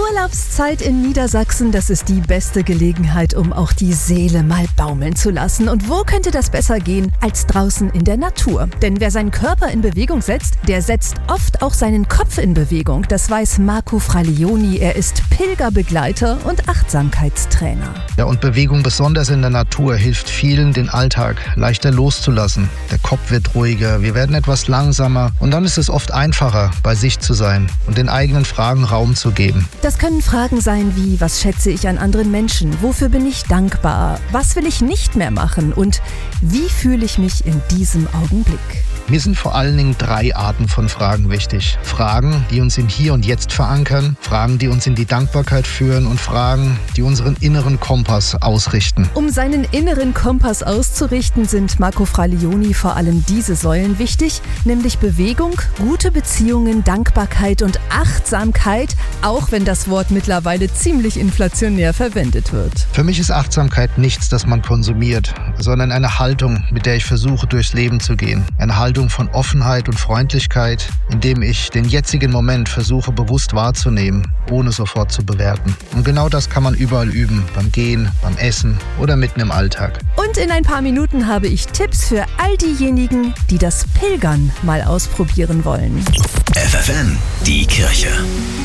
Urlaubszeit in Niedersachsen, das ist die beste Gelegenheit, um auch die Seele mal baumeln zu lassen. Und wo könnte das besser gehen als draußen in der Natur? Denn wer seinen Körper in Bewegung setzt, der setzt oft auch seinen Kopf in Bewegung. Das weiß Marco Fralioni. Er ist Pilgerbegleiter und Achtsamkeitstrainer. Ja, und Bewegung besonders in der Natur hilft vielen, den Alltag leichter loszulassen. Der Kopf wird ruhiger, wir werden etwas langsamer und dann ist es oft einfacher, bei sich zu sein und den eigenen Fragen Raum zu geben. Das können Fragen sein wie, was schätze ich an anderen Menschen? Wofür bin ich dankbar? Was will ich nicht mehr machen? Und wie fühle ich mich in diesem Augenblick? Mir sind vor allen Dingen 3 Arten von Fragen wichtig. Fragen, die uns im Hier und Jetzt verankern, Fragen, die uns in die Dankbarkeit führen und Fragen, die unseren inneren Kompass ausrichten. Um seinen inneren Kompass auszurichten, sind Marco Fralioni vor allem diese Säulen wichtig, nämlich Bewegung, gute Beziehungen, Dankbarkeit und Achtsamkeit, auch wenn das Wort mittlerweile ziemlich inflationär verwendet wird. Für mich ist Achtsamkeit nichts, das man konsumiert, sondern eine Haltung, mit der ich versuche, durchs Leben zu gehen. Eine Haltung von Offenheit und Freundlichkeit, indem ich den jetzigen Moment versuche bewusst wahrzunehmen, ohne sofort zu bewerten. Und genau das kann man überall üben, beim Gehen, beim Essen oder mitten im Alltag. Und in ein paar Minuten habe ich Tipps für all diejenigen, die das Pilgern mal ausprobieren wollen. FFN, die Kirche.